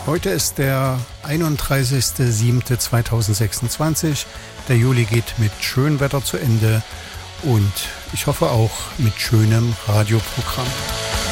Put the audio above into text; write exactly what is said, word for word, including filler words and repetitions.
Heute ist der einunddreißigster siebter zweitausendsechsundzwanzig. Der Juli geht mit schönem Wetter zu Ende und ich hoffe auch mit schönem Radioprogramm.